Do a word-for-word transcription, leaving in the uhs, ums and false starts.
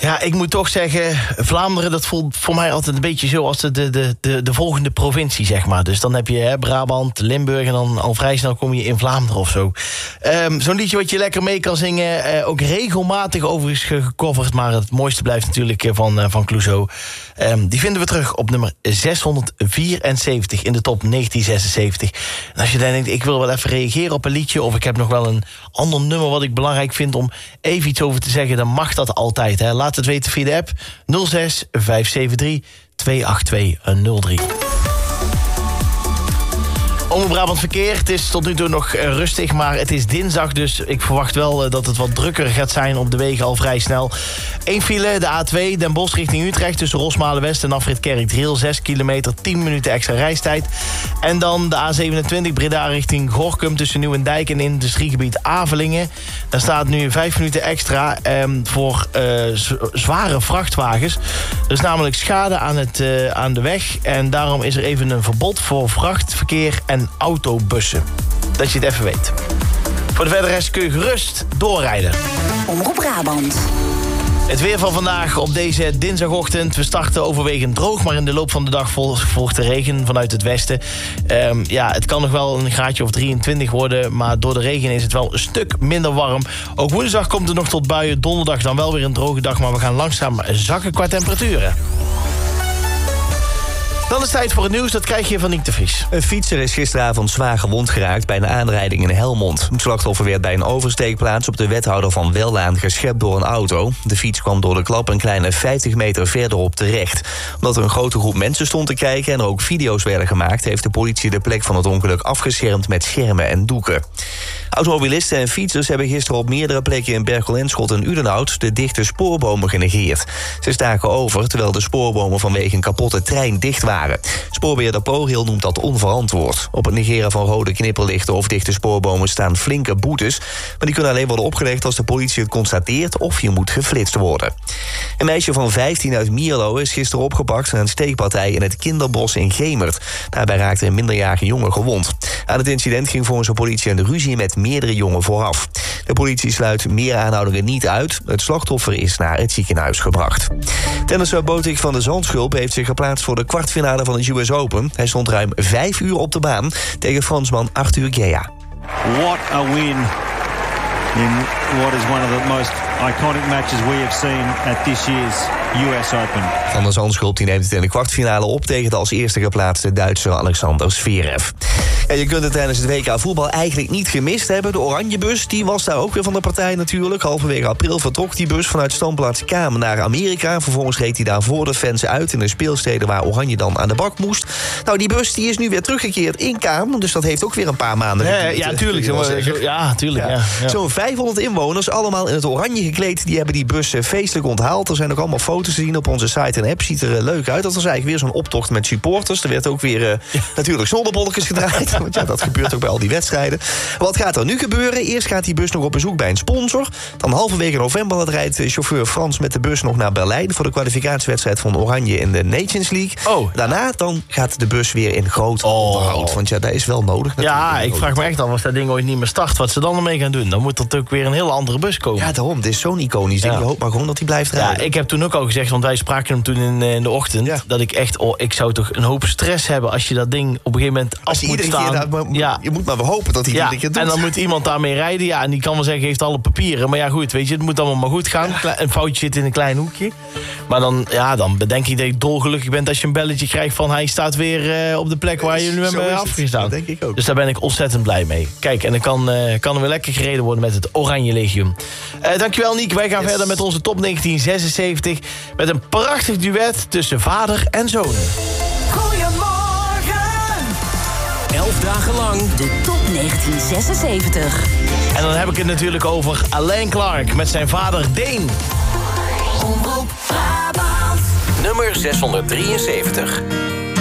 Ja, ik moet toch zeggen, Vlaanderen, dat voelt voor mij altijd een beetje zo als de, de, de, de volgende provincie, zeg maar. Dus dan heb je hè, Brabant, Limburg en dan al vrij snel kom je in Vlaanderen of zo. Um, zo'n liedje wat je lekker mee kan zingen, uh, ook regelmatig overigens gecoverd, maar het mooiste blijft natuurlijk van, uh, van Clouseau. Um, die vinden we terug op nummer zeshonderdvierenzeventig in de top negentien zesenzeventig. En als je dan denkt, ik wil wel even reageren op een liedje, of ik heb nog wel een ander nummer wat ik belangrijk vind om even iets over te zeggen, dan mag dat altijd. Hè. Laat het weten via de app nul zes vijf zeven drie twee acht twee nul drie. Omroep Brabant Verkeer, het is tot nu toe nog uh, rustig, maar het is dinsdag, dus ik verwacht wel uh, dat het wat drukker gaat zijn op de wegen al vrij snel. Eén file, de A twee, Den Bosch richting Utrecht, tussen Rosmalen-West en afrit Kerkdriel, zes kilometer, tien minuten extra reistijd. En dan de A zevenentwintig, Breda richting Gorinchem, tussen Nieuwendijk en industriegebied Avelingen. Daar staat nu vijf minuten extra um, voor uh, z- zware vrachtwagens. Er is namelijk schade aan, het, uh, aan de weg en daarom is er even een verbod voor vrachtverkeer en autobussen. Dat je het even weet. Voor de verdere rest kun je gerust doorrijden. Omroep Brabant. Het weer van vandaag op deze dinsdagochtend. We starten overwegend droog, maar in de loop van de dag volgt de regen vanuit het westen. Um, ja, het kan nog wel een graadje of drieëntwintig worden, maar door de regen is het wel een stuk minder warm. Ook woensdag komt er nog tot buien, donderdag dan wel weer een droge dag, maar we gaan langzaam zakken qua temperaturen. Dan is het tijd voor het nieuws, dat krijg je van Nick de Vries. Een fietser is gisteravond zwaar gewond geraakt bij een aanrijding in Helmond. Het slachtoffer werd bij een oversteekplaats op de wethouder van Wellaan geschept door een auto. De fiets kwam door de klap een kleine vijftig meter verderop terecht. Omdat er een grote groep mensen stond te kijken en er ook video's werden gemaakt, heeft de politie de plek van het ongeluk afgeschermd met schermen en doeken. Automobilisten en fietsers hebben gisteren op meerdere plekken in Berkel en Schot en Udenhout de dichte spoorbomen genegeerd. Ze staken over terwijl de spoorbomen vanwege een kapotte trein dicht waren. Spoorbeheerder ProRail noemt dat onverantwoord. Op het negeren van rode knipperlichten of dichte spoorbomen staan flinke boetes, maar die kunnen alleen worden opgelegd als de politie het constateert of je moet geflitst worden. Een meisje van vijftien uit Mierlo is gisteren opgepakt na een steekpartij in het Kinderbos in Gemert. Daarbij raakte een minderjarige jongen gewond. Aan het incident ging volgens de politie een ruzie met meerdere jongen vooraf. De politie sluit meer aanhoudingen niet uit. Het slachtoffer is naar het ziekenhuis gebracht. Tennisser Botic van de Zandschulp heeft zich geplaatst voor de kwartfinale van de U S Open. Hij stond ruim vijf uur op de baan tegen Fransman Arthur Gea. What a win in what is one of the most iconic matches we have seen at this year's U S Open. Van der Zandschulp die neemt het in de kwartfinale op tegen de als eerste geplaatste Duitser Alexander Zverev. Ja, je kunt het tijdens het W K voetbal eigenlijk niet gemist hebben. De Oranjebus die was daar ook weer van de partij natuurlijk. Halverwege april vertrok die bus vanuit standplaats Kamen naar Amerika. Vervolgens reed hij daar voor de fans uit in de speelsteden waar Oranje dan aan de bak moest. Nou, die bus die is nu weer teruggekeerd in Kamen. Dus dat heeft ook weer een paar maanden Ja, geduurd. ja, tuurlijk. Zo, ja, tuurlijk. Ja. Ja, ja. Zo'n vijfhonderd inwoners, allemaal in het oranje gekleed. Die hebben die bus feestelijk onthaald. Er zijn ook allemaal foto's te zien op onze site en app. Ziet er uh, leuk uit. Dat was eigenlijk weer zo'n optocht met supporters. Er werd ook weer uh, ja. natuurlijk zonnebolletjes gedraaid. Want ja, dat gebeurt ook bij al die wedstrijden. Wat gaat er nu gebeuren? Eerst gaat die bus nog op bezoek bij een sponsor. Dan halverwege november dat rijdt chauffeur Frans met de bus nog naar Berlijn voor de kwalificatiewedstrijd van Oranje in de Nations League. Oh. Daarna dan gaat de bus weer in groot oh. onderhoud. Want ja, dat is wel nodig. Ja, ik vraag me echt af als dat ding ooit niet meer start, wat ze dan ermee gaan doen. Dan moet er natuurlijk weer een hele andere bus komen. Ja, daarom. Dit is zo'n iconisch ding. Ja. Je hoopt maar gewoon dat hij blijft rijden. Ja, ik heb toen ook al gezegd, want wij spraken hem toen in, in de ochtend, ja. dat ik echt, oh, ik zou toch een hoop stress hebben als je dat ding op een gegeven moment af moet iedere staan. Keer, nou, ja. Je moet maar hopen dat hij ja. iedere keer doet. En dan moet iemand daarmee rijden. Ja, en die kan wel zeggen, heeft alle papieren. Maar ja, goed, weet je, het moet allemaal maar goed gaan. Ja. Een foutje zit in een klein hoekje. Maar dan, ja, dan bedenk ik dat je dolgelukkig bent als je een belletje krijgt van hij staat weer uh, op de plek waar je nu hebben afgestaan. Dat denk ik ook. Dus daar ben ik ontzettend blij mee. Kijk, en dan kan, uh, kan er weer lekker gereden worden met het Oranje Legium. Uh, dankjewel, Niek. Wij gaan yes. verder met onze top negentien zesenzeventig. Met een prachtig duet tussen vader en zoon. Goedemorgen! Elf dagen lang de top negentien zesenzeventig. En dan heb ik het natuurlijk over Alain Clark met zijn vader Deen. Omroep Brabant. Nummer zeshonderddrieënzeventig.